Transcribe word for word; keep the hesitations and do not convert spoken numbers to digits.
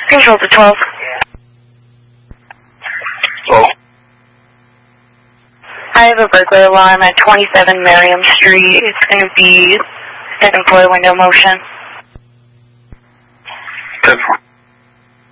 Control to twelve. Hello? I have a burglar alarm at twenty-seven Merriam Street. It's going to be second floor window motion.